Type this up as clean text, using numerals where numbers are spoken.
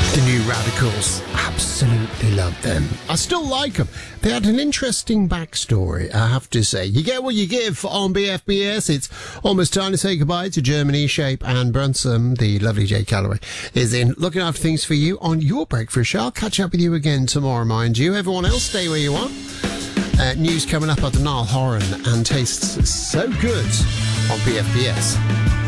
The New Radicals, absolutely love them. I still like them. They had an interesting backstory, I have to say. You get what you give on BFBS. It's almost time to say goodbye to Germany, Shape and Brunson. The lovely Jay Calloway is in looking after things for you on your breakfast show. I'll catch up with you again tomorrow, mind you. Everyone else, stay where you are. News coming up at the Niall Horan and tastes so good on BFBS.